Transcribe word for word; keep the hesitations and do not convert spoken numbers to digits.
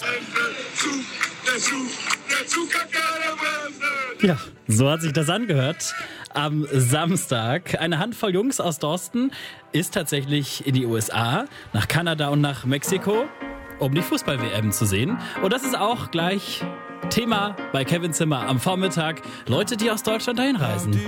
Ja, so hat sich das angehört. Am Samstag. Eine Handvoll Jungs aus Dorsten ist tatsächlich in die U S A, nach Kanada und nach Mexiko, um die Fußball-W M zu sehen. Und das ist auch gleich Thema bei Kevin Zimmer am Vormittag. Leute, die aus Deutschland dahin reisen.